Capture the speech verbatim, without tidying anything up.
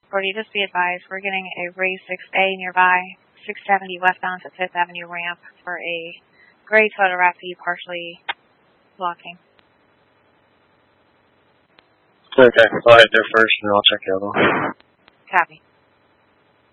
forty, just be advised, we're getting a Ray six A nearby, six seventy westbound to fifth Avenue ramp for a gray Toyota R A V partially blocking. Okay, I'll head there first and then I'll check the other one. Copy.